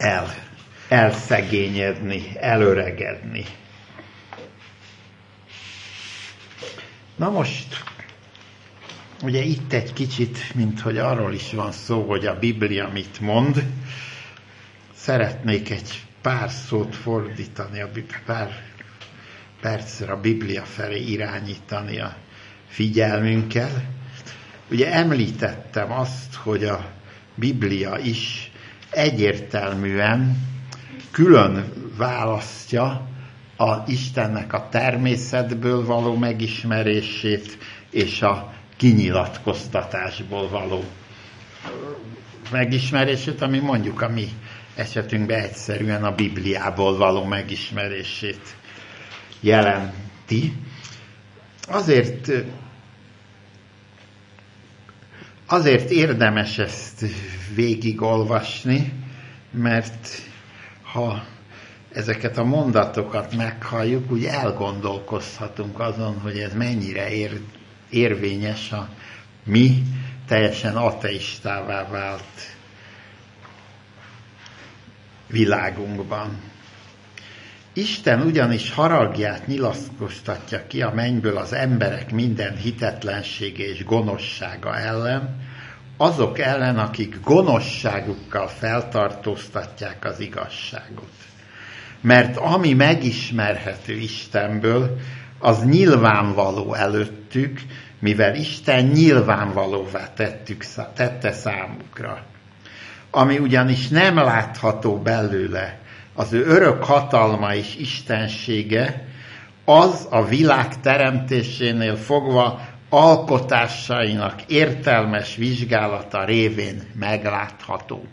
elszegényedni, elöregedni. Na most, ugye itt egy kicsit, mint hogy arról is van szó, hogy a Biblia mit mond, szeretnék egy pár szót fordítani, pár percre a Biblia felé irányítani a figyelmünkkel. Ugye említettem azt, hogy a Biblia is egyértelműen külön választja a Istennek a természetből való megismerését és a kinyilatkoztatásból való megismerését, ami mondjuk a mi esetünkben egyszerűen a Bibliából való megismerését jelenti. Azért érdemes ezt végigolvasni, mert ha ezeket a mondatokat meghalljuk, úgy elgondolkozhatunk azon, hogy ez mennyire érvényes a mi teljesen ateistává vált világunkban. Isten ugyanis haragját nyilatkoztatja ki a mennyből az emberek minden hitetlensége és gonoszsága ellen, azok ellen, akik gonoszságukkal feltartóztatják az igazságot. Mert ami megismerhető Istenből, az nyilvánvaló előttük, mivel Isten nyilvánvalóvá tette számukra. Ami ugyanis nem látható belőle, az ő örök hatalma és istensége, az a világ teremtésénél fogva alkotásainak értelmes vizsgálata révén meglátható.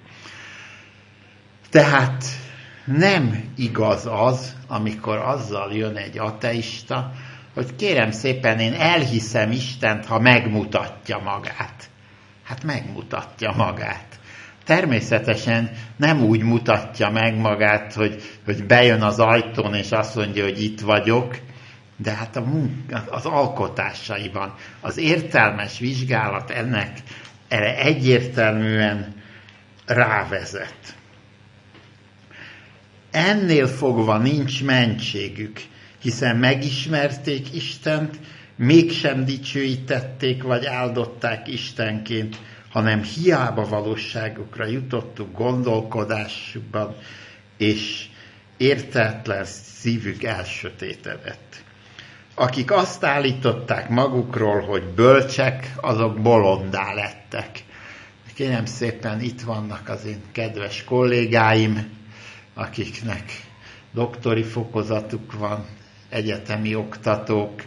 Tehát nem igaz az, amikor azzal jön egy ateista, hogy kérem szépen, én elhiszem Istent, ha megmutatja magát. Hát megmutatja magát. Természetesen nem úgy mutatja meg magát, hogy bejön az ajtón, és azt mondja, hogy itt vagyok, de hát az alkotásaiban az értelmes vizsgálat erre egyértelműen rávezet. Ennél fogva nincs mentségük, hiszen megismerték Istent, mégsem dicsőítették vagy áldották Istenként, hanem hiába valóságukra jutottuk gondolkodásukban, és értetlen szívük elsötétedett. Akik azt állították magukról, hogy bölcsek, azok bolondá lettek. Kérem szépen, itt vannak az én kedves kollégáim, akiknek doktori fokozatuk van, egyetemi oktatók,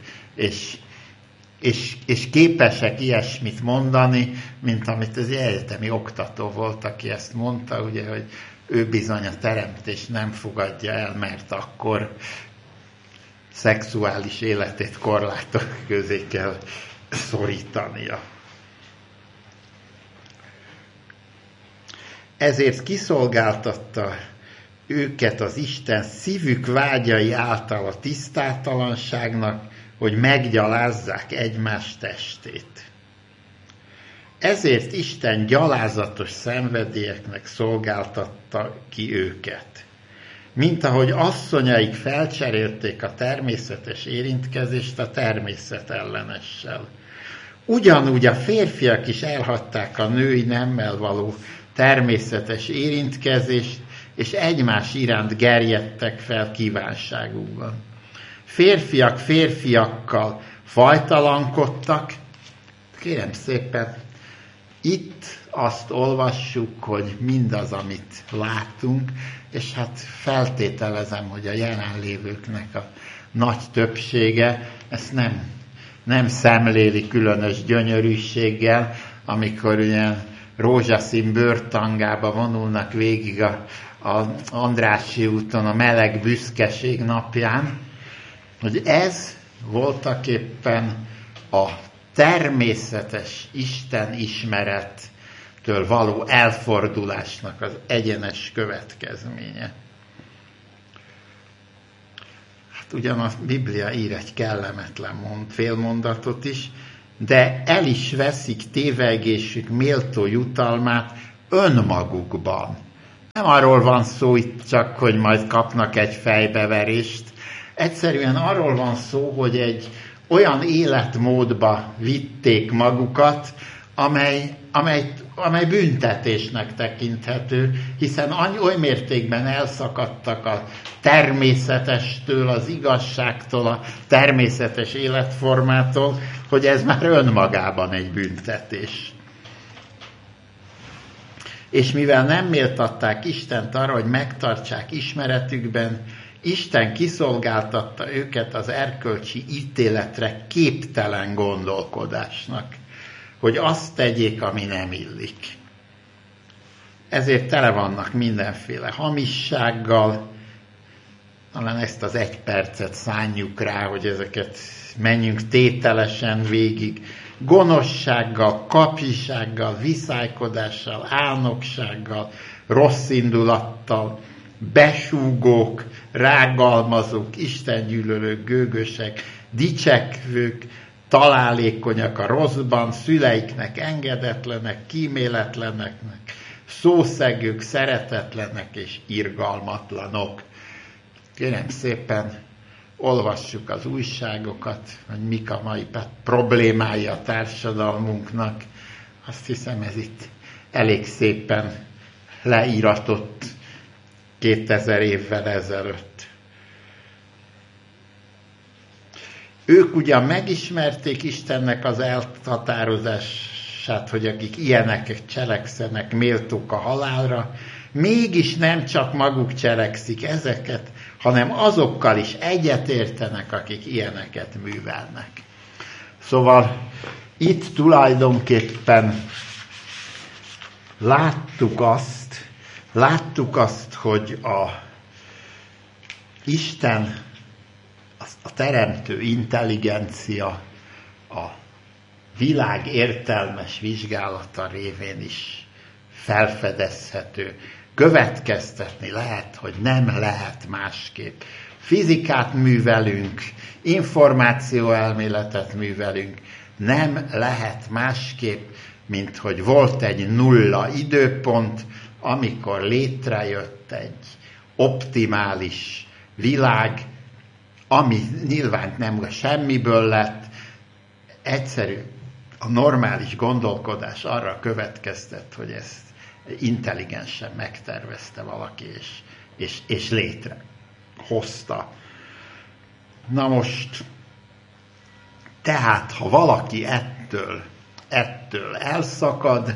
és képesek ilyesmit mondani, mint amit az egyetemi oktató volt, aki ezt mondta, ugye, hogy ő bizony a teremtést nem fogadja el, mert akkor szexuális életét korlátok közé kell szorítania. Ezért kiszolgáltatta őket az Isten szívük vágyai által a tisztátalanságnak, hogy meggyalázzák egymás testét. Ezért Isten gyalázatos szenvedélyeknek szolgáltatta ki őket. Mint ahogy asszonyaik felcserélték a természetes érintkezést a természetellenessel. Ugyanúgy a férfiak is elhagyták a női nemmel való természetes érintkezést, és egymás iránt gerjedtek fel kívánságukban. Férfiak férfiakkal fajtalankodtak. Kérem szépen, itt azt olvassuk, hogy mindaz, amit látunk, és hát feltételezem, hogy a jelenlévőknek a nagy többsége ezt nem szemléli különös gyönyörűséggel, amikor ugye rózsaszín bőrtangába vonulnak végig a Andrássy úton a meleg büszkeség napján, hogy ez voltaképpen a természetes Isten ismerettől való elfordulásnak az egyenes következménye. Hát ugyan a Biblia ír egy kellemetlen félmondatot is, de el is veszik tévegésük méltó jutalmát önmagukban. Nem arról van szó itt csak, hogy majd kapnak egy fejbeverést. Egyszerűen arról van szó, hogy egy olyan életmódba vitték magukat, amely büntetésnek tekinthető, hiszen oly mértékben elszakadtak a természetestől, az igazságtól, a természetes életformától, hogy ez már önmagában egy büntetés. És mivel nem méltatták Istent arra, hogy megtartsák ismeretükben, Isten kiszolgáltatta őket az erkölcsi ítéletre képtelen gondolkodásnak, hogy azt tegyék, ami nem illik. Ezért tele vannak mindenféle hamissággal, talán ezt az 1 percet szánjuk rá, hogy ezeket menjünk tételesen végig, gonoszsággal, kapzsisággal, viszálykodással, álnoksággal, rosszindulattal, besúgók, rágalmazók, istengyűlölők, gőgösek, dicsekvők, találékonyak a rosszban, szüleiknek engedetlenek, kíméletlenek, szószegők, szeretetlenek és irgalmatlanok. Kérem szépen, olvassuk az újságokat, hogy mik a mai problémái a társadalmunknak. Azt hiszem, ez itt elég szépen leíratott 2000 évvel ezelőtt. Ők ugyan megismerték Istennek az elhatározását, hogy akik ilyenek cselekszenek, méltók a halálra, mégis nem csak maguk cselekszik ezeket, hanem azokkal is egyetértenek, akik ilyeneket művelnek. Szóval itt tulajdonképpen láttuk azt, hogy Isten, a teremtő intelligencia a világ értelmes vizsgálata révén is felfedezhető. Következtetni lehet, hogy nem lehet másképp. Fizikát művelünk, információelméletet művelünk, nem lehet másképp, mint hogy volt egy nulla időpont, amikor létrejött egy optimális világ, ami nyilván nem semmiből lett, egyszerű, a normális gondolkodás arra következtet, hogy ezt intelligensen megtervezte valaki, és létrehozta. Na most, tehát, ha valaki ettől elszakad,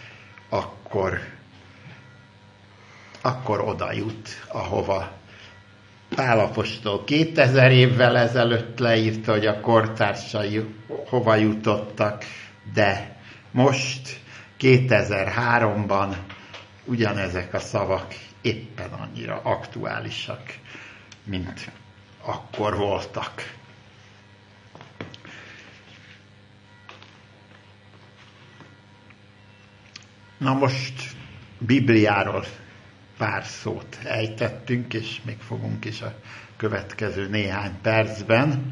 akkor oda jut, ahova Pál apostol 2000 évvel ezelőtt leírta, hogy a kortársai hova jutottak, de most 2003-ban ugyanezek a szavak éppen annyira aktuálisak, mint akkor voltak. Na most Bibliáról pár szót ejtettünk, és még fogunk is a következő néhány percben.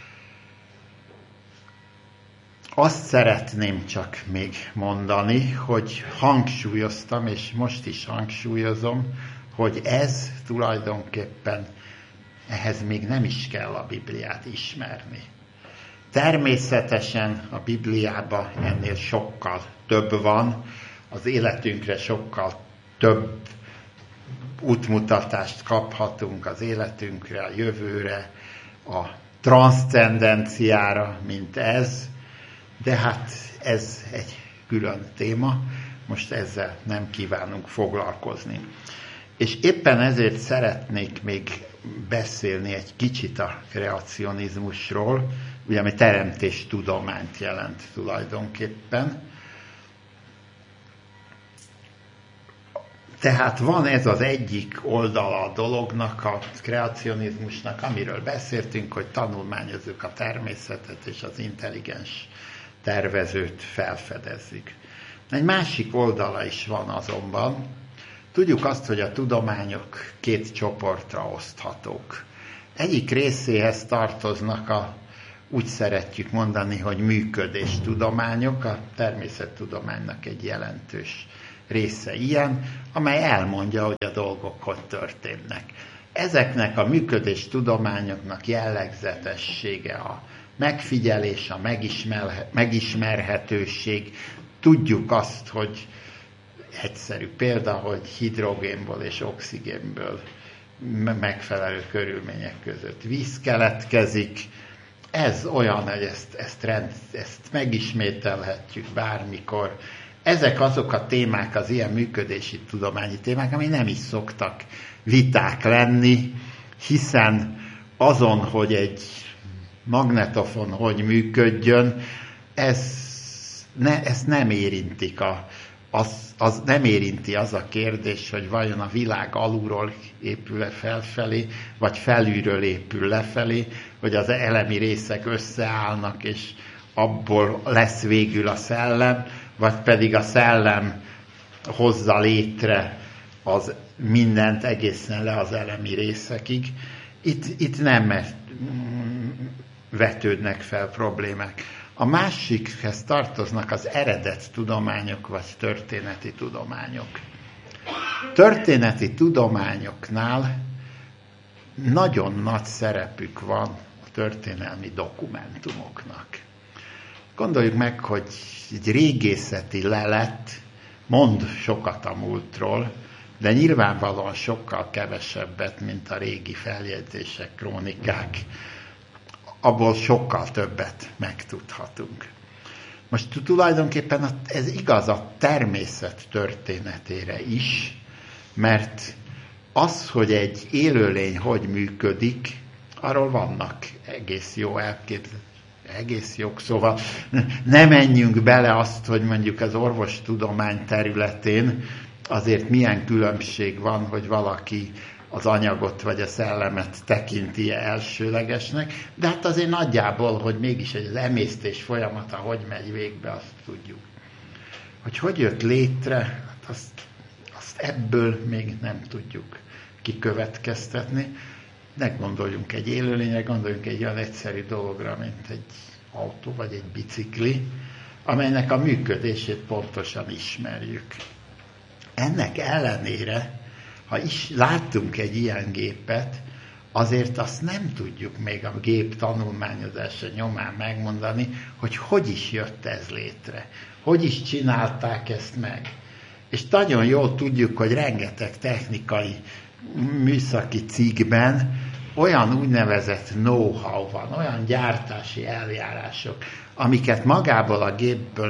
Azt szeretném csak még mondani, hogy hangsúlyoztam, és most is hangsúlyozom, hogy ez tulajdonképpen, ehhez még nem is kell a Bibliát ismerni. Természetesen a Bibliában ennél sokkal több van, az életünkre sokkal több útmutatást kaphatunk az életünkre, a jövőre, a transzcendenciára, mint ez, de hát ez egy külön téma, most ezzel nem kívánunk foglalkozni. És éppen ezért szeretnék még beszélni egy kicsit a kreacionizmusról, ugye, ami teremtéstudományt jelent tulajdonképpen. Tehát van ez az egyik oldala a dolognak, a kreacionizmusnak, amiről beszéltünk, hogy tanulmányozzuk a természetet és az intelligens tervezőt felfedezzük. Egy másik oldala is van azonban. Tudjuk azt, hogy a tudományok 2 csoportra oszthatók. Egyik részéhez tartoznak úgy szeretjük mondani, hogy működéstudományok, a természettudománynak egy jelentős része ilyen, amely elmondja, hogy a dolgok hogy történnek. Ezeknek a működéstudományoknak jellegzetessége a megfigyelés, a megismerhetőség. Tudjuk azt, hogy egyszerű példa, hogy hidrogénból és oxigénből megfelelő körülmények között víz keletkezik. Ez olyan, hogy ezt megismételhetjük bármikor. Ezek azok a témák, az ilyen működési tudományi témák, ami nem is szoktak viták lenni, hiszen azon, hogy egy magnetofon hogy működjön, ezt nem érintik az nem érinti az a kérdés, hogy vajon a világ alulról épül-e felfelé, vagy felülről épül lefelé, hogy az elemi részek összeállnak, és abból lesz végül a szellem, vagy pedig a szellem hozza létre az mindent egészen le az elemi részekig. Itt nem vetődnek fel problémák. A másikhez tartoznak az eredet tudományok, vagy történeti tudományok. Történeti tudományoknál nagyon nagy szerepük van a történelmi dokumentumoknak. Gondoljuk meg, hogy egy régészeti lelet mond sokat a múltról, de nyilvánvalóan sokkal kevesebbet, mint a régi feljegyzések, krónikák. Abból sokkal többet megtudhatunk. Most tulajdonképpen ez igaz a természet történetére is, mert az, hogy egy élőlény hogy működik, arról vannak egész jó egész jók, szóval ne menjünk bele azt, hogy mondjuk az orvostudomány területén azért milyen különbség van, hogy valaki az anyagot vagy a szellemet tekinti elsőlegesnek, de hát azért nagyjából, hogy mégis az emésztés folyamata hogy megy végbe, azt tudjuk. Hogy jött létre, hát azt ebből még nem tudjuk kikövetkeztetni. Ne gondoljunk egy élőlényre, gondoljunk egy olyan egyszerű dologra, mint egy autó vagy egy bicikli, amelynek a működését pontosan ismerjük. Ennek ellenére, ha is láttunk egy ilyen gépet, azért azt nem tudjuk még a gép tanulmányozása nyomán megmondani, hogy is jött ez létre, hogy is csinálták ezt meg. És nagyon jól tudjuk, hogy rengeteg technikai műszaki cikkben olyan úgynevezett know-how van, olyan gyártási eljárások, amiket magából a gépből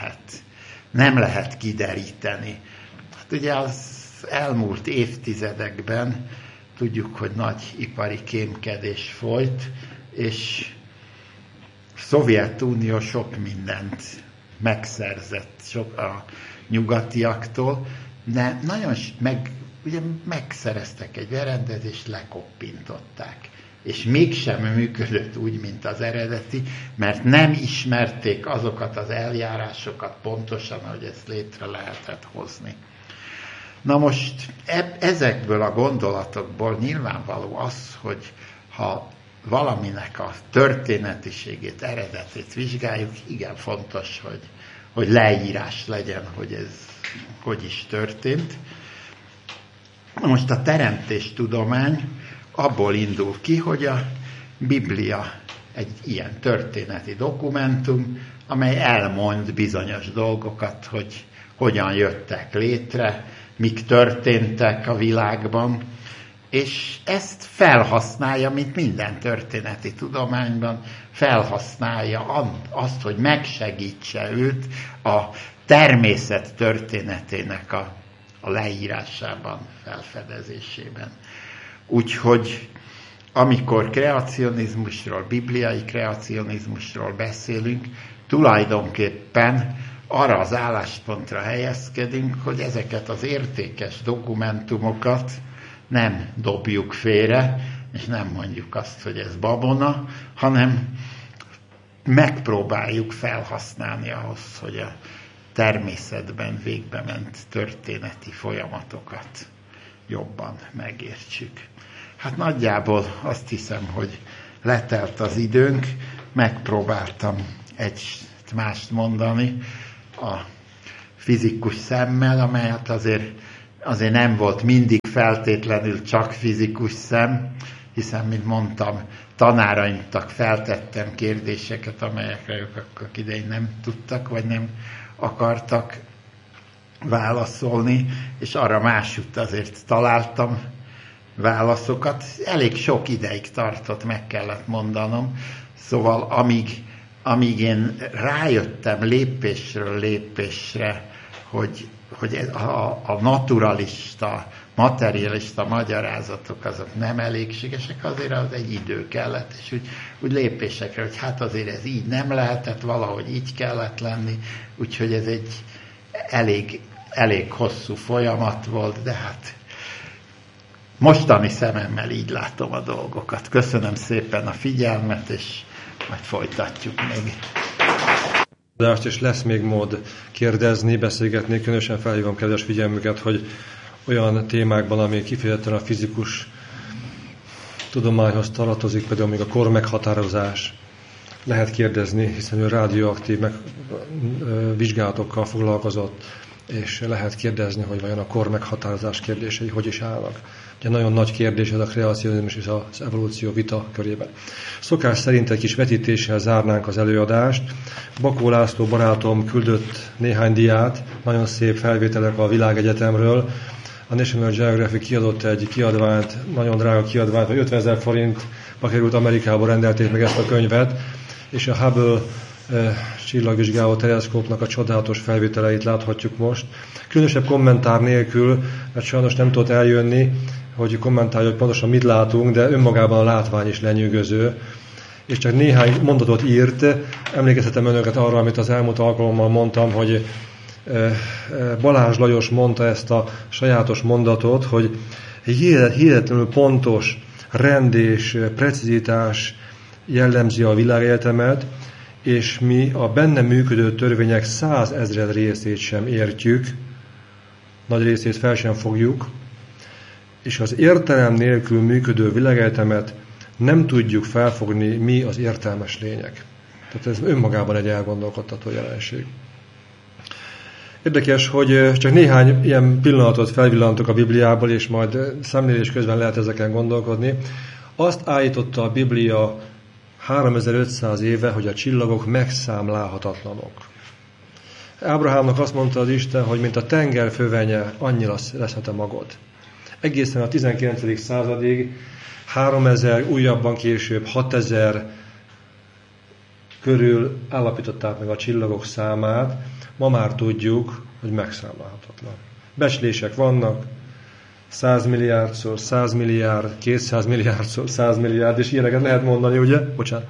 nem lehet kideríteni. Hát ugye az elmúlt évtizedekben tudjuk, hogy nagy ipari kémkedés folyt, és a Szovjetunió sok mindent megszerzett a nyugatiaktól, de nagyon ugye megszereztek egy berendezést, lekoppintották. És mégsem működött úgy, mint az eredeti, mert nem ismerték azokat az eljárásokat pontosan, hogy ezt létre lehetett hozni. Na most ezekből a gondolatokból nyilvánvaló az, hogy ha valaminek a történetiségét, eredetét vizsgáljuk, igen fontos, hogy leírás legyen, hogy ez hogy is történt. Most a teremtéstudomány abból indul ki, hogy a Biblia egy ilyen történeti dokumentum, amely elmond bizonyos dolgokat, hogy hogyan jöttek létre, mik történtek a világban, és ezt felhasználja, mint minden történeti tudományban, felhasználja azt, hogy megsegítse őt a természet történetének a leírásában, felfedezésében. Úgyhogy amikor kreacionizmusról, bibliai kreacionizmusról beszélünk, tulajdonképpen arra az álláspontra helyezkedünk, hogy ezeket az értékes dokumentumokat nem dobjuk félre, és nem mondjuk azt, hogy ez babona, hanem megpróbáljuk felhasználni ahhoz, hogy a természetben végbe ment történeti folyamatokat jobban megértsük. Hát nagyjából azt hiszem, hogy letelt az időnk, megpróbáltam egy mást mondani a fizikus szemmel, amelyet azért nem volt mindig feltétlenül csak fizikus szem, hiszen, mint mondtam, tanáraimnak feltettem kérdéseket, amelyekre ők akkor idején nem tudtak, vagy nem akartak válaszolni, és arra másútt azért találtam válaszokat. Elég sok ideig tartott, meg kellett mondanom. Szóval amíg én rájöttem lépésről lépésre, hogy a naturalista, materialista magyarázatok azok nem elégségesek, azért az egy idő kellett, és úgy lépésekre, hogy hát azért ez így nem lehetett, valahogy így kellett lenni, úgyhogy ez egy elég hosszú folyamat volt, de hát mostani szememmel így látom a dolgokat. Köszönöm szépen a figyelmet, és majd folytatjuk még. És lesz még mód kérdezni, beszélgetni, különösen felhívom kedves figyelmüket, hogy olyan témákban, ami kifejezetten a fizikus tudományhoz tartozik, például még a kormeghatározás, lehet kérdezni, hiszen ő radioaktív vizsgálatokkal foglalkozott, és lehet kérdezni, hogy vajon a kormeghatározás kérdései hogy is állnak. Ugye nagyon nagy kérdés ez a kreacionizmus és az evolúció vita körében. Szokás szerint egy kis vetítéssel zárnánk az előadást. Bakó László barátom küldött néhány diát, nagyon szép felvételek a Világegyetemről. A National Geographic kiadott egy kiadványt, nagyon drága kiadványt, hogy 50 000 forintba került, Amerikába rendelték meg ezt a könyvet, és a Hubble csillagvizsgáló teleszkópnak a csodálatos felvételeit láthatjuk most. Különösebb kommentár nélkül, mert sajnos nem tudott eljönni, hogy kommentálja, hogy pontosan mit látunk, de önmagában a látvány is lenyűgöző. És csak néhány mondatot írt. Emlékeztetem önöket arra, amit az elmúlt alkalommal mondtam, hogy Balázs Lajos mondta ezt a sajátos mondatot, hogy hihetetlenül pontos rend és precizitás jellemzi a világegyetemet, és mi a benne működő törvények 100 000 részét sem értjük, nagy részét fel sem fogjuk, és az értelem nélkül működő világegyetemet nem tudjuk felfogni mi az értelmes lények. Tehát ez önmagában egy elgondolkodtató jelenség. Érdekes, hogy csak néhány ilyen pillanatot felvillantok a Bibliából, és majd szemlélés közben lehet ezeken gondolkodni. Azt állította a Biblia 3500 éve, hogy a csillagok megszámlálhatatlanok. Ábrahámnak azt mondta az Isten, hogy mint a tenger fövenye, annyira leszhet a magod. Egészen a 19. századig 3000, újabban később 6000 körül állapították meg a csillagok számát. Ma már tudjuk, hogy megszámlálhatatlan. Becslések vannak, 100 milliárdszor 100 milliárd, 200 milliárdszor 100 milliárd, és ilyeneket lehet mondani, ugye? Bocsánat.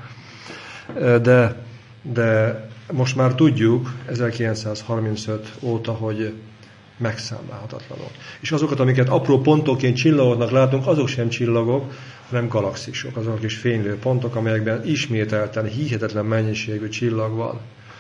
De most már tudjuk, 1935 óta, hogy megszámlálhatatlanok. És azokat, amiket apró pontokként csillagoknak látunk, azok sem csillagok, hanem galaxisok, azok is fénylő pontok, amelyekben ismételten hihetetlen mennyiségű csillag van.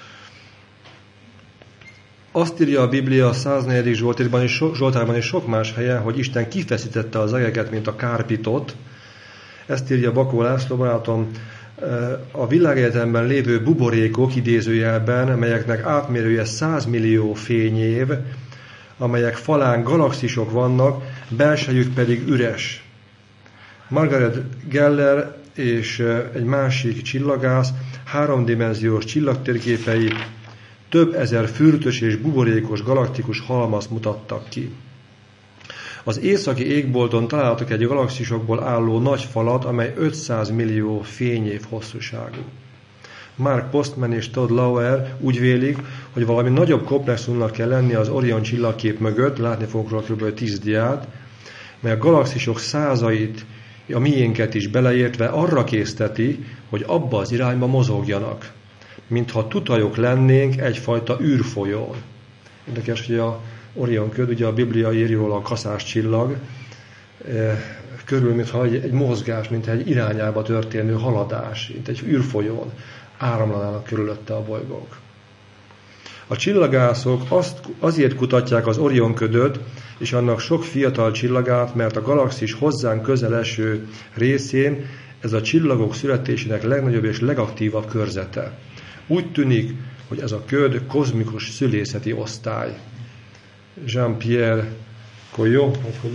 Azt írja a Biblia a 104. Zsoltárban és sok más helyen, hogy Isten kifeszítette az egeket, mint a kárpitot. Ezt írja Bakó László barátom, a világegyetemben lévő buborékok idézőjelben, melyeknek átmérője 100 millió fényév, amelyek falán galaxisok vannak, belsejük pedig üres. Margaret Geller és egy másik csillagász háromdimenziós csillagtérképei több ezer fürtös és buborékos galaktikus halmazt mutattak ki. Az északi égbolton találtak egy galaxisokból álló nagy falat, amely 500 millió fényév hosszúságú. Mark Postman és Todd Lauer úgy vélik, hogy valami nagyobb komplexumnak kell lenni az Orion csillagkép mögött, látni fogunk róla kb. 10 diát, mely a galaxisok százait, a miénket is beleértve arra készteti, hogy abba az irányba mozogjanak, mintha tutajok lennénk egyfajta űrfolyón. Érdekes, hogy a Orion köd, ugye a Biblia írja róla a kaszás csillag, körül, mintha egy mozgás, mintha egy irányába történő haladás, mint egy űrfolyón áramlanának körülötte a bolygók. A csillagászok azért kutatják az Orion ködöt és annak sok fiatal csillagát, mert a galaxis hozzánk közel eső részén ez a csillagok születésének legnagyobb és legaktívabb körzete. Úgy tűnik, hogy ez a köd kozmikus szülészeti osztály. Jean-Pierre Coyot,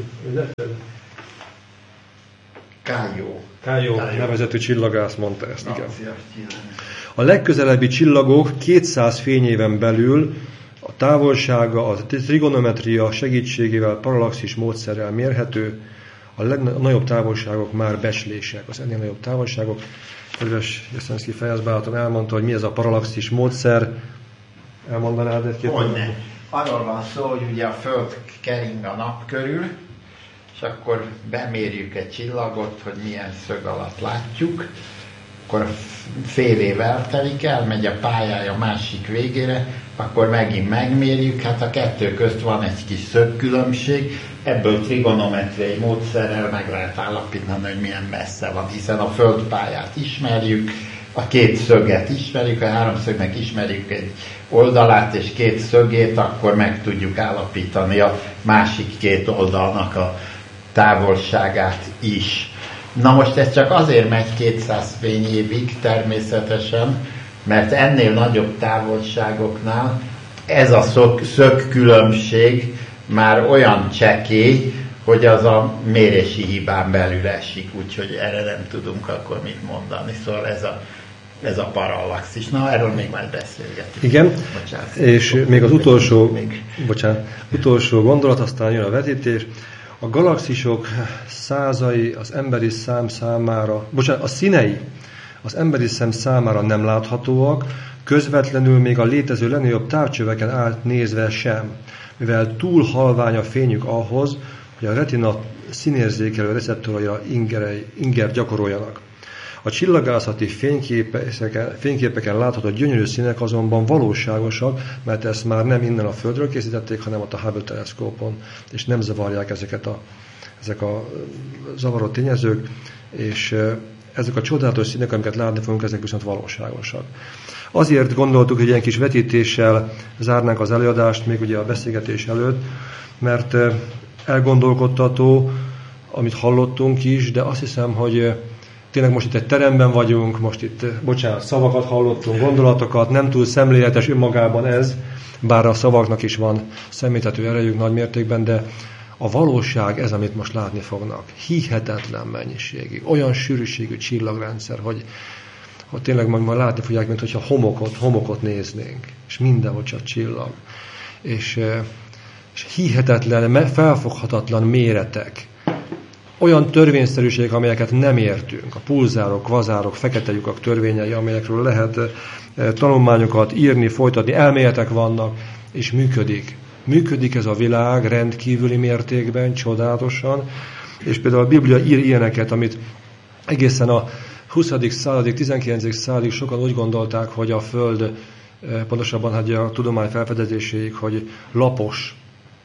Caillot nevezetű csillagász mondta ezt, igen. A legközelebbi csillagok 200 fényéven belül a távolsága a trigonometria segítségével paralaxis módszerrel mérhető, a legnagyobb távolságok már becslések, az ennél nagyobb távolságok. Kedves Jeszenszky fejezbálatom elmondta, hogy mi ez a paralaxis módszer. Elmondanád egy-két? Hogyne. Arról van szó, hogy ugye a Föld kering a nap körül, és akkor bemérjük egy csillagot, hogy milyen szög alatt látjuk, akkor fél év eltelik, elmegy a pályája másik végére, akkor megint megmérjük, hát a kettő közt van egy kis szögkülönbség, ebből trigonometriai módszerrel meg lehet állapítani, hogy milyen messze van, hiszen a földpályát ismerjük, a két szöget ismerjük, a háromszögnek ismerjük egy oldalát és két szögét, akkor meg tudjuk állapítani a másik két oldalnak a távolságát is. Na most ez csak azért megy 200 fényévig természetesen, mert ennél nagyobb távolságoknál ez a szögkülönbség már olyan csekély, hogy az a mérési hibán belül esik, úgyhogy erre nem tudunk akkor mit mondani. Szóval ez a parallaxis. Na, erről még majd beszélgetünk. Igen, és még az utolsó gondolat, aztán jön a vetítés. A galaxisok százai az emberi szám számára, a színei az emberi szem számára nem láthatóak, közvetlenül még a létező legnagyobb távcsöveken átnézve sem, mivel túl halvány a fényük ahhoz, hogy a retina színérzékelő receptoraira ingert gyakoroljanak. A csillagászati fényképeken látható gyönyörű színek azonban valóságosak, mert ezt már nem innen a Földről készítették, hanem ott a Hubble teleszkópon, és nem zavarják ezek a zavaró tényezők, és ezek a csodálatos színek, amiket látni fogunk, ezek viszont valóságosak. Azért gondoltuk, hogy ilyen kis vetítéssel zárnánk az előadást, még ugye a beszélgetés előtt, mert elgondolkodtató, amit hallottunk is, de azt hiszem, hogy tényleg most itt egy teremben vagyunk, most itt, szavakat hallottunk, gondolatokat, nem túl szemléletes önmagában ez, bár a szavaknak is van szemléltető erejük nagy mértékben, de a valóság ez, amit most látni fognak. Hihetetlen mennyiségű, olyan sűrűségű csillagrendszer, hogy tényleg majd látni fogják, mintha homokot néznénk, és mindenhol csak csillag. És hihetetlen, felfoghatatlan méretek. Olyan törvényszerűségek, amelyeket nem értünk. A pulzárok, kvazárok, fekete lyukak törvényei, amelyekről lehet tanulmányokat írni, folytatni, elméletek vannak, és működik. Működik ez a világ rendkívüli mértékben, csodálatosan, és például a Biblia ír ilyeneket, amit egészen a 20. századig, 19. századig sokan úgy gondolták, hogy a Föld, pontosabban a tudomány felfedezéséig, hogy lapos.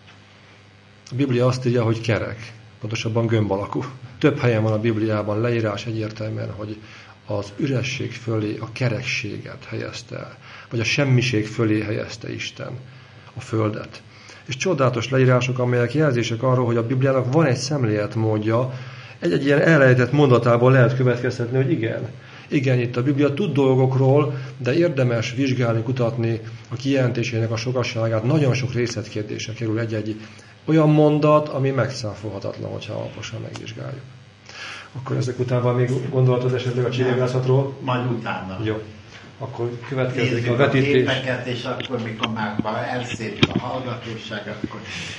A Biblia azt írja, hogy kerek, pontosabban gömb alakú. Több helyen van a Bibliában leírás egyértelműen, hogy az üresség fölé a kerekséget helyezte el, vagy a semmiség fölé helyezte Isten a Földet. És csodálatos leírások, amelyek jelzések arról, hogy a Bibliának van egy szemléletmódja, egy ilyen elrejtett mondatából lehet következtetni, hogy igen, itt a Biblia tud dolgokról, de érdemes vizsgálni, kutatni a kijelentésének a sokasságát. Nagyon sok részletkérdésre kerül egy-egy olyan mondat, ami megszáfolhatatlan, hogyha alaposan megvizsgáljuk. Akkor ezek után még gondolatod esetleg a csillagászatról? Majd utána. Jó. Akkor következik a vetítés. Képeket, és akkor, mikor már elszépül a hallgatóság, akkor...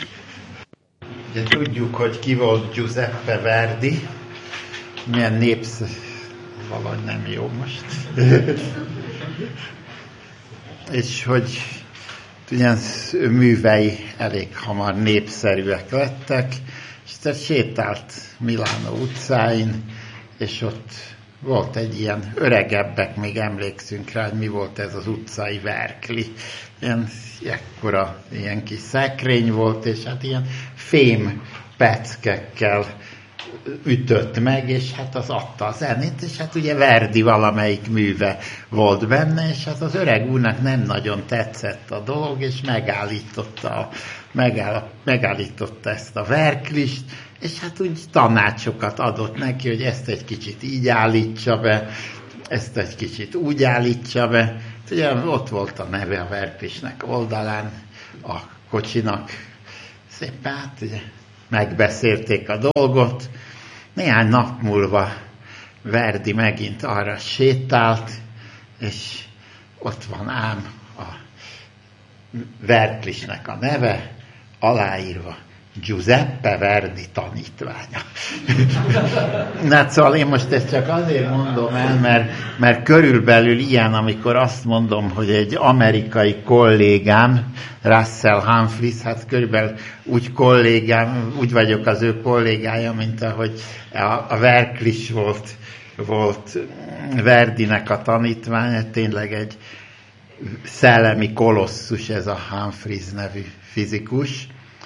Ugye tudjuk, hogy ki volt Giuseppe Verdi. Milyen valahogy nem jó most. És hogy ugyan művei elég hamar népszerűek lettek, és tehát sétált Milánó utcáin, és ott volt egy ilyen, öregebbek még emlékszünk rá, hogy mi volt ez az utcai verkli. Ilyen kis szekrény volt, és hát ilyen fém peckekkel ütött meg, és hát az adta a zenét, és hát ugye Verdi valamelyik műve volt benne, és hát az öreg úrnak nem nagyon tetszett a dolog, és megállította ezt a verklist, és hát úgy tanácsokat adott neki, hogy ezt egy kicsit így állítsa be, ezt egy kicsit úgy állítsa be. ugye ott volt a neve a Verklisnek oldalán, a kocsinak, szépen hát ugye megbeszélték a dolgot. Néhány nap múlva Verdi megint arra sétált, és ott van ám a Verklisnek a neve, aláírva Giuseppe Verdi tanítványa. Na, szóval én most ezt csak azért mondom el, mert körülbelül ilyen, amikor azt mondom, hogy egy amerikai kollégám, Russell Humphries, hát körülbelül úgy vagyok az ő kollégája, mint ahogy a Verklis volt Verdinek a tanítványa, tényleg egy szellemi kolosszus ez a Humphries nevű fizikus.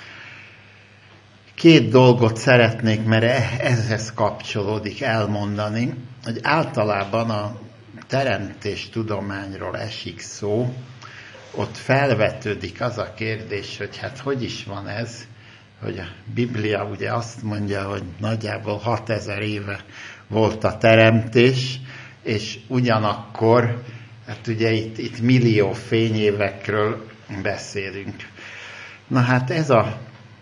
Két dolgot szeretnék, mert ezhez kapcsolódik elmondani, hogy általában a teremtéstudományról esik szó, ott felvetődik az a kérdés, hogy hát hogy is van ez, hogy a Biblia ugye azt mondja, hogy nagyjából 6000 éve volt a teremtés, és ugyanakkor, hát ugye itt millió fényévekről beszélünk. Na hát ez a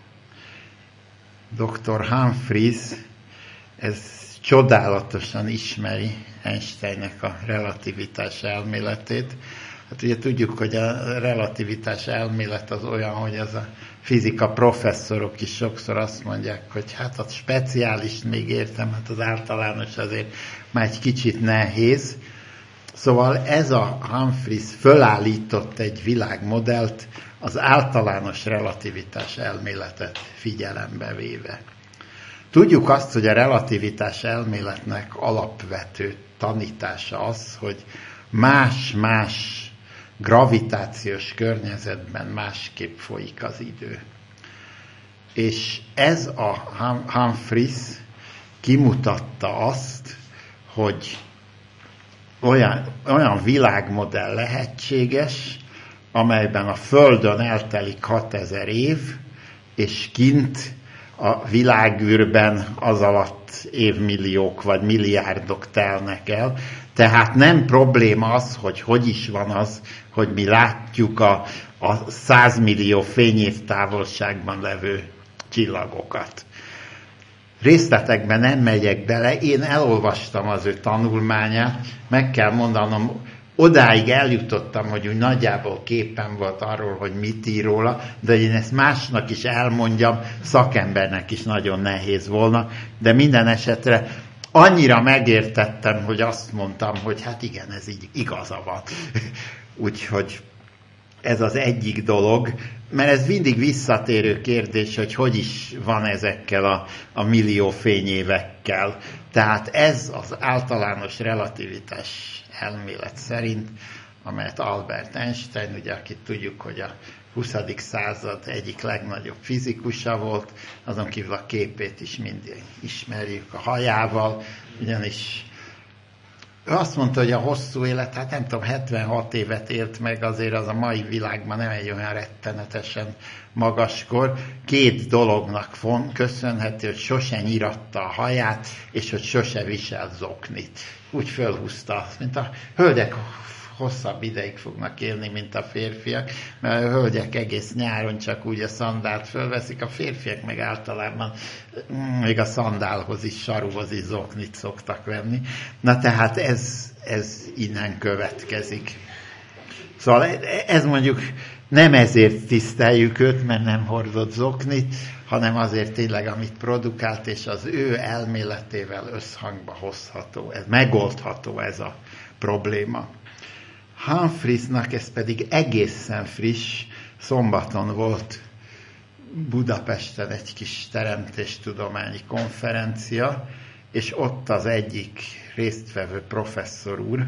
Dr. Humphries, ez csodálatosan ismeri Einsteinnek a relativitás elméletét. Hát ugye tudjuk, hogy a relativitás elmélet az olyan, hogy az a fizika professzorok is sokszor azt mondják, hogy hát a speciális még értem, hát az általános azért már egy kicsit nehéz. Szóval ez a Humphries fölállított egy világmodellt, az általános relativitás elméletet figyelembe véve. Tudjuk azt, hogy a relativitás elméletnek alapvető tanítása az, hogy más-más gravitációs környezetben másképp folyik az idő. És ez a Humphries kimutatta azt, hogy olyan világmodell lehetséges, amelyben a Földön eltelik 6000 év, és kint a világűrben az alatt évmilliók vagy milliárdok telnek el. Tehát nem probléma az, hogy is van az, hogy mi látjuk a 100 millió fényév távolságban levő csillagokat. Részletekben nem megyek bele, én elolvastam az ő tanulmányát, meg kell mondanom, odáig eljutottam, hogy úgy nagyjából képen volt arról, hogy mit ír róla, de én ezt másnak is elmondjam, szakembernek is nagyon nehéz volna, de minden esetre annyira megértettem, hogy azt mondtam, hogy hát igen, ez így igaza van. Úgyhogy ez az egyik dolog, mert ez mindig visszatérő kérdés, hogy is van ezekkel a millió fényévekkel. Tehát ez az általános relativitás elmélet szerint, amelyet Albert Einstein, ugye, akit tudjuk, hogy a 20. század egyik legnagyobb fizikusa volt, azon kívül a képét is mindig ismerjük a hajával, ugyanis ő azt mondta, hogy a hosszú élet, hát nem tudom, 76 évet élt meg, azért az a mai világban nem egy olyan rettenetesen magaskor. Két dolognak köszönhető, hogy sose nyiratta a haját, és hogy sose visel zoknit. Úgy fölhúzta, mint a hölgyek hosszabb ideig fognak élni, mint a férfiak, mert a hölgyek egész nyáron csak úgy a szandált fölveszik, a férfiak meg általában még a szandálhoz is, saruhoz is zoknit szoktak venni. Na tehát ez innen következik. Szóval ez mondjuk nem ezért tiszteljük őt, mert nem hordott zoknit, hanem azért tényleg, amit produkált, és az ő elméletével összhangba hozható, megoldható ez a probléma. Humphriesnak ez pedig egészen friss, szombaton volt Budapesten egy kis teremtéstudományi konferencia, és ott az egyik résztvevő professzor úr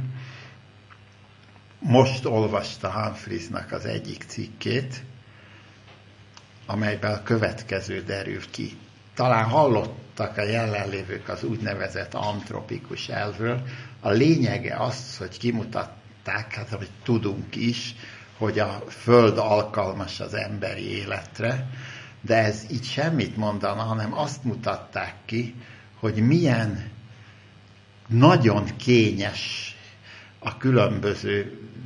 most olvasta Humphriesnak az egyik cikkét, amelyben a következő derül ki. Talán hallottak a jelenlévők az úgynevezett antropikus elvről. A lényege az, hogy kimutatták, hát amit tudunk is, hogy a Föld alkalmas az emberi életre, de ez így semmit mondana, hanem azt mutatták ki, hogy milyen nagyon kényes a különböző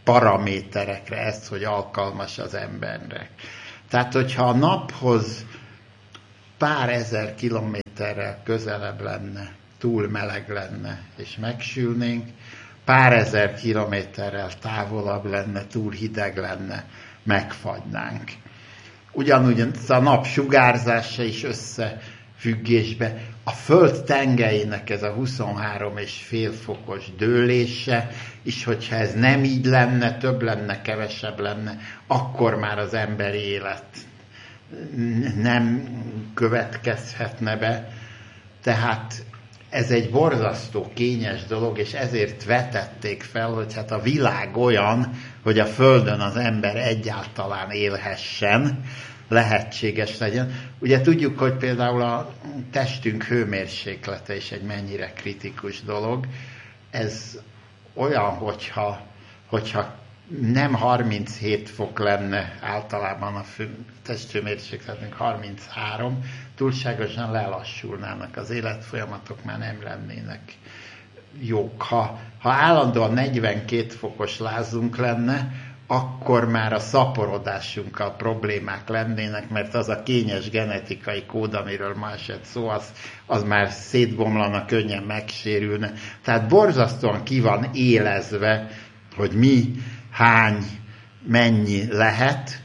paraméterekre ezt, hogy alkalmas az embernek. Tehát, hogyha a naphoz pár ezer kilométerrel közelebb lenne, túl meleg lenne, és megsülnénk, pár ezer kilométerrel távolabb lenne, túl hideg lenne, megfagynánk. Ugyanúgy a nap sugárzása is összefüggésbe. A Föld tengelyének ez a 23,5 fokos dőlése, és hogyha ez nem így lenne, több lenne, kevesebb lenne, akkor már az emberi élet nem következhetne be. Tehát ez egy borzasztó kényes dolog, és ezért vetették fel, hogy hát a világ olyan, hogy a Földön az ember egyáltalán élhessen, lehetséges legyen. Ugye tudjuk, hogy például a testünk hőmérséklete is egy mennyire kritikus dolog. Ez olyan, hogyha nem 37 fok lenne általában a testhőmérsékletünk 33, túlságosan lelassulnának az életfolyamatok, már nem lennének jók. Ha állandóan 42 fokos lázunk lenne, akkor már a szaporodásunkkal problémák lennének, mert az a kényes genetikai kód, amiről ma esett szó, az már szétbomlana, könnyen megsérülne. Tehát borzasztóan ki van élezve, hogy mi, hány, mennyi lehet,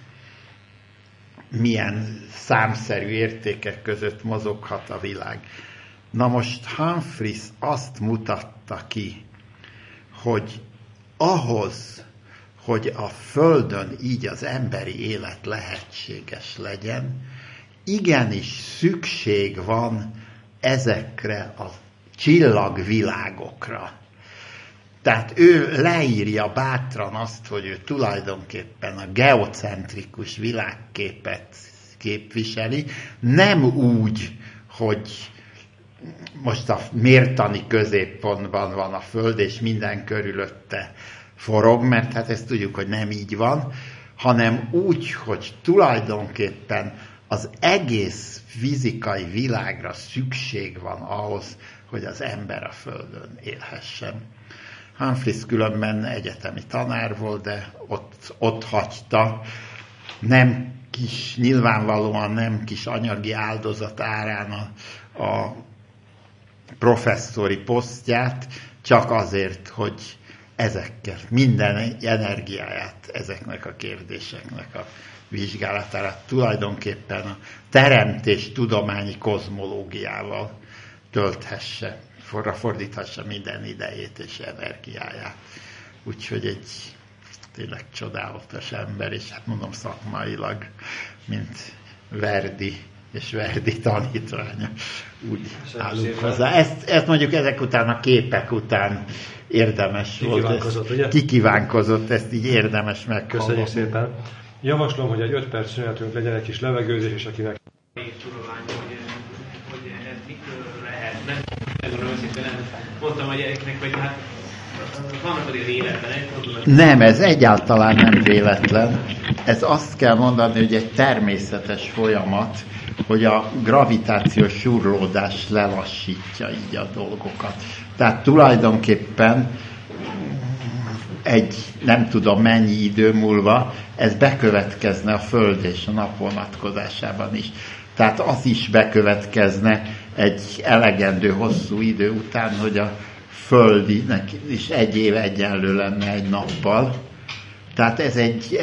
milyen számszerű értékek között mozoghat a világ. Na most Humphreys azt mutatta ki, hogy ahhoz, hogy a Földön így az emberi élet lehetséges legyen, igenis szükség van ezekre a csillagvilágokra. Tehát ő leírja bátran azt, hogy ő tulajdonképpen a geocentrikus világképet képviseli, nem úgy, hogy most a mértani középpontban van a Föld, és minden körülötte forog, mert hát ezt tudjuk, hogy nem így van, hanem úgy, hogy tulajdonképpen az egész fizikai világra szükség van ahhoz, hogy az ember a Földön élhessen. Humphreys különben egyetemi tanár volt, de ott hagyta, nem kis, nyilvánvalóan nem kis anyagi áldozat árán a professzori posztját, csak azért, hogy ezekkel minden energiáját ezeknek a kérdéseknek a vizsgálatára tulajdonképpen a teremtés tudományi kozmológiával tölthesse, fordíthassa minden idejét és energiáját. Úgyhogy egy tényleg csodálatos ember, és hát mondom szakmailag, mint Verdi és Verdi tanítványa. Úgy állunk hozzá. Ezt mondjuk ezek után, a képek után érdemes volt. Kikívánkozott, ezt így érdemes meghallgatni. Köszönjük szépen. Javaslom, hogy egy 5 perc szünetünk legyen, egy kis levegőzés, és akinek... hogy ez mitől lehet. Nem őszintén nem mondtam a gyereknek, hogy hát vannak azért véletlenek. Nem, ez egyáltalán nem véletlen. Ez azt kell mondani, hogy egy természetes folyamat, hogy a gravitációs surlódás lelassítja így a dolgokat. Tehát tulajdonképpen egy nem tudom mennyi idő múlva ez bekövetkezne a Föld és a Nap vonatkozásában is. Tehát az is bekövetkezne egy elegendő hosszú idő után, hogy a Földinek is egy év egyenlő lenne egy nappal. Tehát ez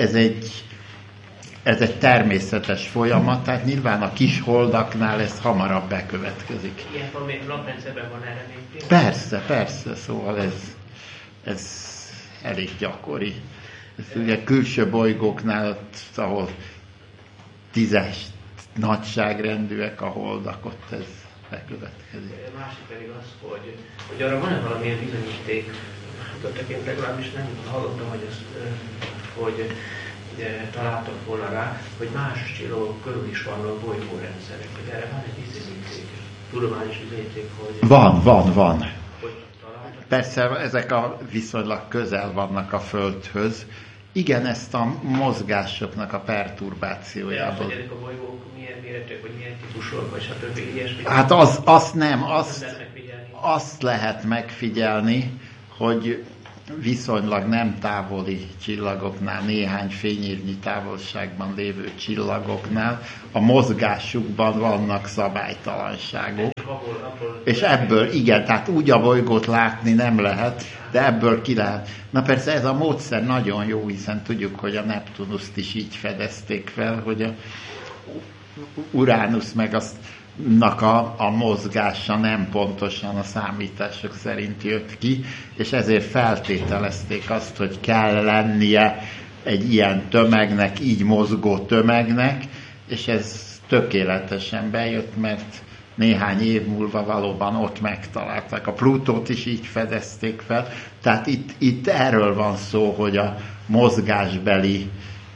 egy természetes folyamat, tehát nyilván a kis holdaknál ez hamarabb bekövetkezik. Ilyen van még naprendszerben van erre még? Persze, szóval ez elég gyakori. Ez ugye külső bolygóknál, ott, ahol 10-es nagyságrendűek a holdak, ott ez bekövetkezik. A másik pedig az, hogy arra van-e valamilyen bizonyíték, én legalábbis nem hallottam, hogy találtak volna rá, hogy más csillagok körül is vannak bolygórendszerek, hogy erre van egy bizonyíték, tudományos bizonyíték, hogy... Van. Persze ezek viszonylag közel vannak a Földhöz. Igen, ezt a mozgásoknak a perturbációjából. De ezek a bolygók milyen méretűek, vagy milyen típusok, vagy stb. Ilyesmit? Hát azt lehet megfigyelni, hogy viszonylag nem távoli csillagoknál, néhány fényévnyi távolságban lévő csillagoknál a mozgásukban vannak szabálytalanságok. És ebből, igen, tehát úgy a bolygót látni nem lehet, de ebből ki lehet. Na persze ez a módszer nagyon jó, hiszen tudjuk, hogy a Neptunuszt is így fedezték fel, hogy a Uránusz meg a mozgása nem pontosan a számítások szerint jött ki, és ezért feltételezték azt, hogy kell lennie egy ilyen tömegnek, így mozgó tömegnek, és ez tökéletesen bejött, mert néhány év múlva valóban ott megtalálták. A Plutót is így fedezték fel, tehát itt erről van szó, hogy a mozgásbeli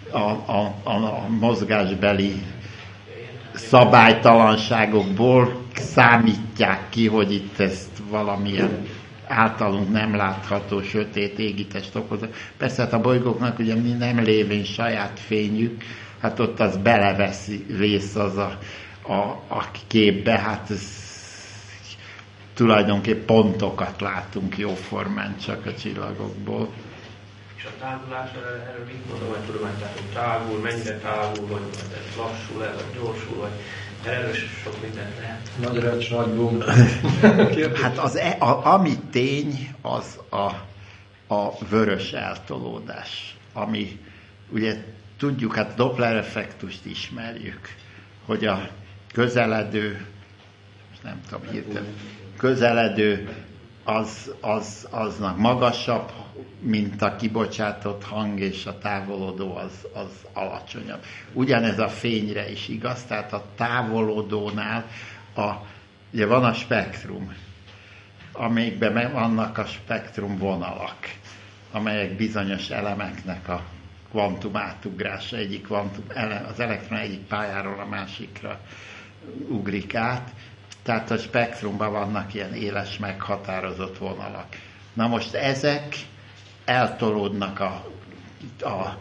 szabálytalanságokból számítják ki, hogy itt ezt valamilyen általunk nem látható sötét égitest okoz. Persze hát a bolygóknak ugye nem lévén saját fényük, hát ott az beleveszi rész az a képbe, hát ez tulajdonképpen pontokat látunk jóformán csak a csillagokból. És a távulásra erről mit mondom, hogy tudomány, tehát távul, mennyire távul, vagy ez lassul, vagy gyorsul, vagy erről sok mindent lehet. Nagy recs, nagy bum. Hát ami tény, az a vörös eltolódás, ami ugye tudjuk, hát Doppler-effektust ismerjük, hogy a közeledő, nem tudom hirtelen, közeledő aznak magasabb, mint a kibocsátott hang, és a távolodó az alacsonyabb. Ugyanez a fényre is igaz, tehát a távolodónál ugye van a spektrum, amelyikben vannak a spektrum vonalak, amelyek bizonyos elemeknek a kvantum átugrása, az elektron egyik pályáról a másikra ugrik át, tehát a spektrumban vannak ilyen éles meghatározott vonalak. Na most ezek eltolódnak a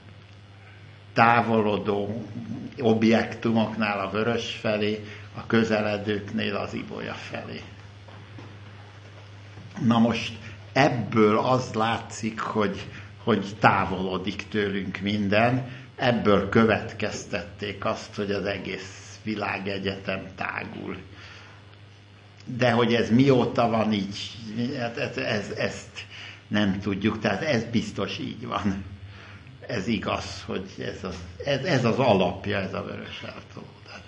távolodó objektumoknál a vörös felé, a közeledőknél az ibolya felé. Na most ebből az látszik, hogy távolodik tőlünk minden, ebből következtették azt, hogy az egész világegyetem tágul. De hogy ez mióta van így, ezt nem tudjuk, tehát ez biztos így van. Ez igaz, hogy ez az alapja, ez a vörös eltolódás.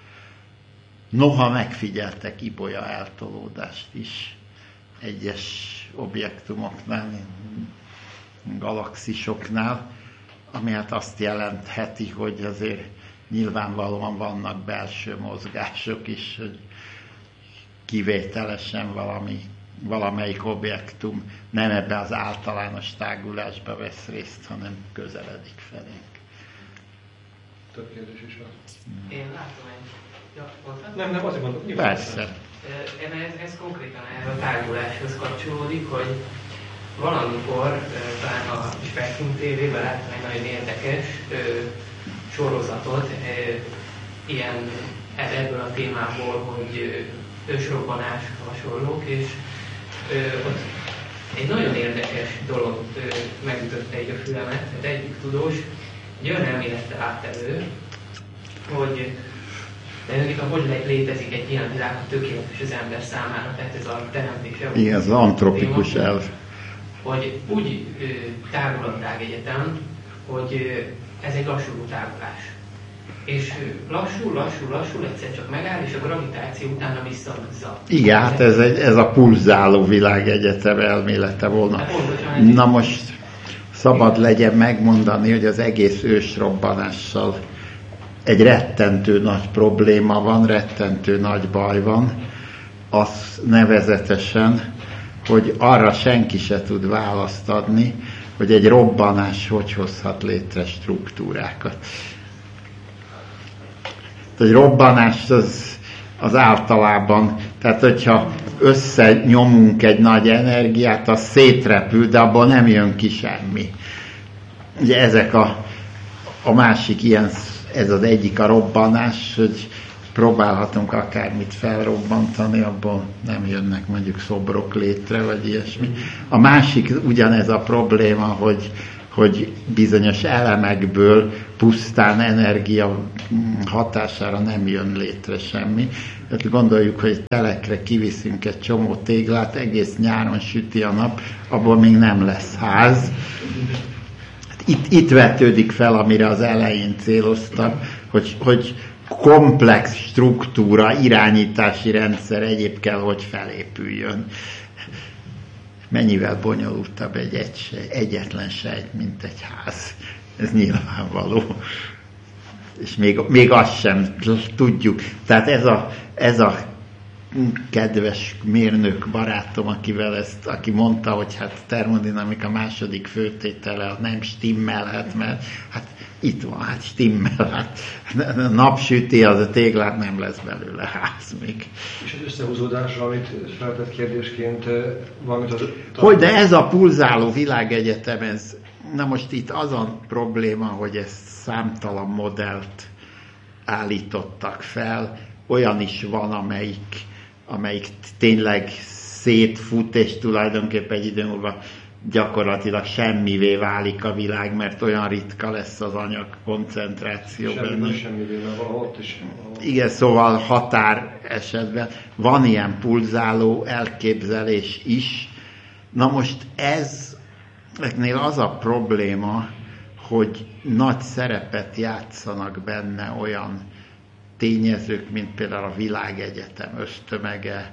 Noha megfigyeltek ibolya eltolódást is egyes objektumoknál, galaxisoknál, ami hát azt jelentheti, hogy azért nyilvánvalóan vannak belső mozgások is, hogy kivételesen valamelyik objektum nem ebbe az általános tágulásba vesz részt, hanem közeledik felénk. Több kérdés is van. Én látom egy... Nem, azért mondom. Persze. Ez konkrétan erre a táguláshoz kapcsolódik, hogy valamikor talán a Spektrum TV-ben láttam egy nagyon érdekes sorozatot ilyen ebből a témából, hogy ősrobbanás hasonlók, és ott egy nagyon érdekes dolog megütötte így a fülemet. Egyik tudós egy olyan elmélettel állt elő, hogy hogy létezik egy ilyen világ, tökéletes az ember számára, tehát ez a teremtés. Igen, az antropikus elv. Hogy úgy tágul a tágegyetem, hogy ez egy lassú tágulás. És lassul, egyszer csak megáll, és a gravitáció utána visszahozza. Igen, hát ez a pulzáló világegyetem elmélete volna. Na most szabad legyen megmondani, hogy az egész ősrobbanással egy rettentő nagy probléma van, rettentő nagy baj van, az nevezetesen, hogy arra senki se tud választ adni, hogy egy robbanás hogy hozhat létre struktúrákat. Egy robbanás az általában, tehát hogyha összenyomunk egy nagy energiát, az szétrepül, de abból nem jön ki semmi. Ugye ezek a másik ilyen, ez az egyik a robbanás, hogy próbálhatunk akármit felrobbantani, abból nem jönnek mondjuk szobrok létre, vagy ilyesmi. A másik ugyanez a probléma, hogy bizonyos elemekből pusztán energia hatására nem jön létre semmi. Tehát gondoljuk, hogy telekre kiviszünk egy csomó téglát, egész nyáron süti a nap, abból még nem lesz ház. Itt vetődik fel, amire az elején céloztam, hogy komplex struktúra, irányítási rendszer egyéb kell, hogy felépüljön. Mennyivel bonyolultabb egyetlen sejt, mint egy ház. Ez nyilvánvaló. És még azt sem tudjuk. Tehát ez a kedves mérnök barátom, aki mondta, hogy hát termodinamika második főtétele nem stimmelhet, mert hát itt van, hát stimmel, hát napsüti, az a téglát, nem lesz belőle ház még. És az összehúzódásra, amit feltett kérdésként, valamit az... Hogy, de ez a pulzáló világegyetem, na most itt az a probléma, hogy ezt számtalan modellt állítottak fel, olyan is van, amelyik tényleg szétfut, és tulajdonképpen egy idő múlva gyakorlatilag semmivé válik a világ, mert olyan ritka lesz az anyag koncentráció benne. Semmivé, ott is. Igen, szóval határ esetben van ilyen pulzáló elképzelés is. Na most ezeknél az a probléma, hogy nagy szerepet játszanak benne olyan tényezők, mint például a világegyetem ösztömege,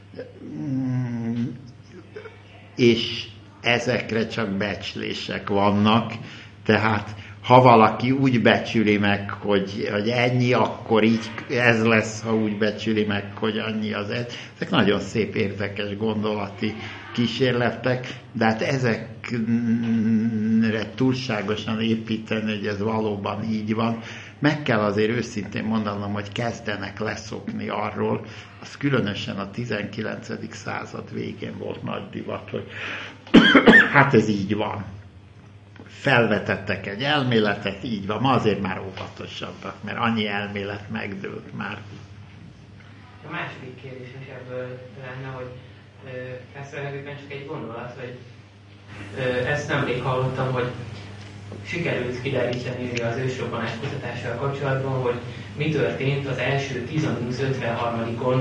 és ezekre csak becslések vannak, tehát ha valaki úgy becsüli meg, hogy ennyi, akkor így ez lesz, ha úgy becsüli meg, hogy annyi az ez. Ezek nagyon szép, érdekes gondolati kísérletek, de hát ezekre túlságosan építeni, hogy ez valóban így van. Meg kell azért őszintén mondanom, hogy kezdenek leszokni arról, az különösen a 19. század végén volt nagy divat, hogy hát ez így van. Felvetettek egy elméletet, így van, ma azért már óvatosabbak, mert annyi elmélet megdőlt már. A második kérdés is ebből lenne, hogy felszerelőben csak egy gondolat, hogy ezt nemrég hallottam, hogy sikerült kideríteni az ősrobbanás kutatással kapcsolatban, hogy mi történt az első 10-53-on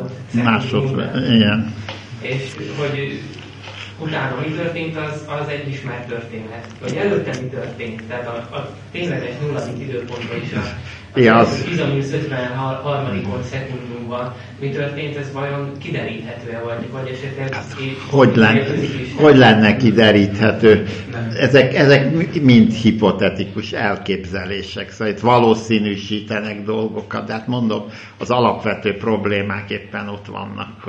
igen. És hogy utána mi történt, az egy ismert történet. Vagy előtte mi történt, tehát a tényleges nulladik időpontban is az 10-53 szekundumban mi történt, ez vajon kideríthető-e, vagy esetleg... Hát, hogy lenne kideríthető? Ezek mind hipotetikus elképzelések, szóval itt valószínűsítenek dolgokat, de hát mondom, az alapvető problémák éppen ott vannak,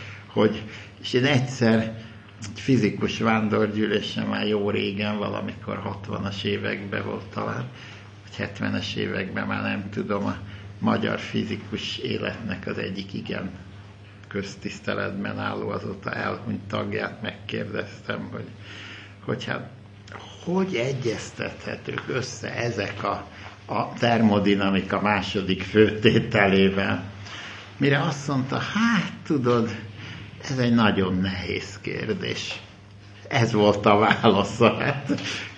és én egyszer egy fizikus vándorgyűlésen már jó régen, valamikor 60-as években volt talán, vagy 70-es években, már nem tudom, a magyar fizikus életnek az egyik igen köztiszteletben álló, azóta elhunyt tagját megkérdeztem, hogy hát hogy egyeztethetők össze ezek a termodinamika második főtételével. Mire azt mondta, hát tudod, ez egy nagyon nehéz kérdés. Ez volt a válasza. Hát,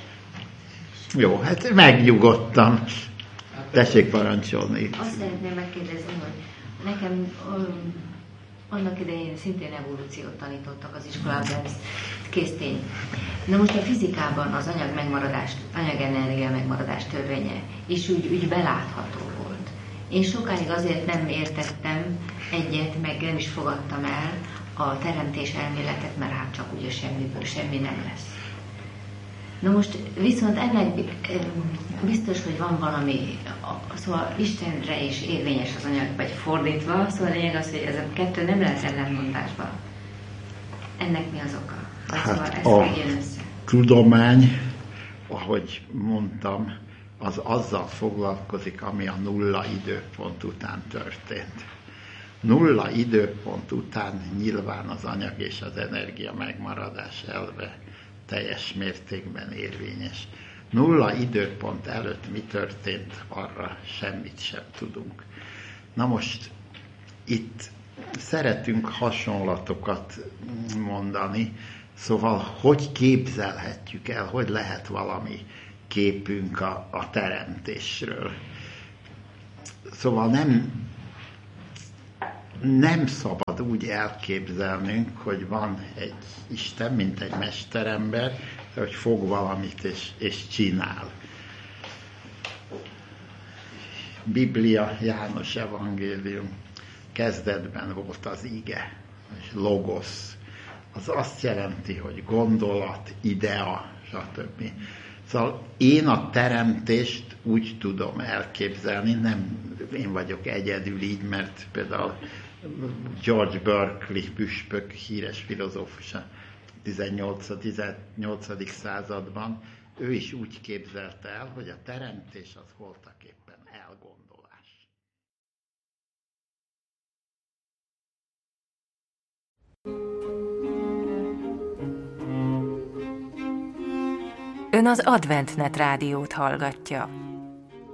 jó, hát megnyugodtam. Tessék parancsolni. Azt szeretném megkérdezni, hogy nekem annak idején szintén evolúciót tanítottak az iskolában, ez kész tény. Na most a fizikában az anyagenergia megmaradás törvénye is úgy belátható volt. Én sokáig azért nem értettem egyet, meg nem is fogadtam el a teremtés elméletet, mert hát csak ugye semmiből semmi nem lesz. Na most viszont ennek biztos, hogy van valami, szóval Istenre is érvényes az anyag, vagy fordítva, szóval a lényeg az, hogy ez a kettő nem lesz ellentmondásban. Ennek mi az oka? Hát szóval a tudomány, ahogy mondtam, az azzal foglalkozik, ami a nulla időpont után történt. Nulla időpont után nyilván az anyag és az energia megmaradás elve teljes mértékben érvényes. Nulla időpont előtt mi történt, arra semmit sem tudunk. Na most itt szeretünk hasonlatokat mondani, szóval hogy képzelhetjük el, hogy lehet valami képünk a teremtésről. Szóval nem szabad úgy elképzelnünk, hogy van egy Isten, mint egy mesterember, hogy fog valamit és csinál. Biblia, János evangélium, kezdetben volt az ige, és logosz. Az azt jelenti, hogy gondolat, idea, stb. Szóval én a teremtést úgy tudom elképzelni, nem én vagyok egyedül így, mert például George Berkeley püspök, híres filozófus a 18. században, ő is úgy képzelte el, hogy a teremtés az voltaképpen elgondolás. Ön az AdventNet rádiót hallgatja.